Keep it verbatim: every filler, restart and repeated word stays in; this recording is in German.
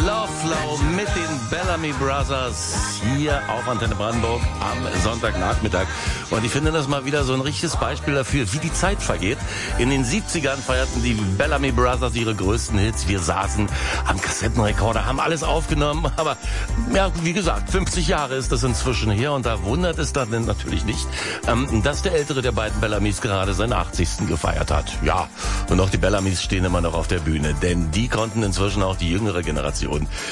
Love Flow mit den Bellamy Brothers hier auf Antenne Brandenburg am Sonntagnachmittag. Und ich finde das mal wieder so ein richtiges Beispiel dafür, wie die Zeit vergeht. In den siebzigern feierten die Bellamy Brothers ihre größten Hits. Wir saßen am Kassettenrekorder, haben alles aufgenommen. Aber ja, wie gesagt, fünfzig Jahre ist das inzwischen her. Und da wundert es dann natürlich nicht, dass der ältere der beiden Bellamys gerade seinen achtzigsten gefeiert hat. Ja, und auch die Bellamys stehen immer noch auf der Bühne. Denn die konnten inzwischen auch die jüngere Generation